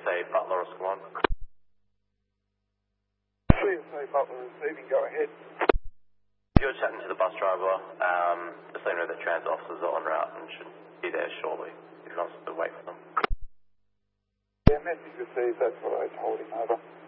CSA Butler Oscar 1. CSA Butler receiving, go ahead. You're chatting to the bus driver, just letting you know that transit officers are en route and should be there shortly, if you want to wait for them. Yeah, message received, that's what I told him, over.